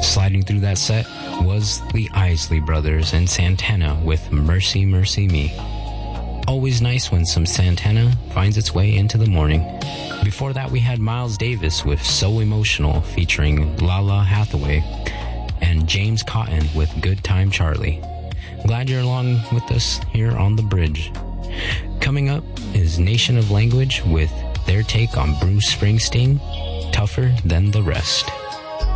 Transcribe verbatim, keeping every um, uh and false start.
Sliding through that set was the Isley Brothers and Santana with Mercy, Mercy Me. Always nice when some Santana finds its way into the morning. Before that, we had Miles Davis with So Emotional featuring Lala Hathaway, and James Cotton with Good Time Charlie. Glad you're along with us here on The Bridge. Coming up is Nation of Language with their take on Bruce Springsteen, Tougher Than the Rest.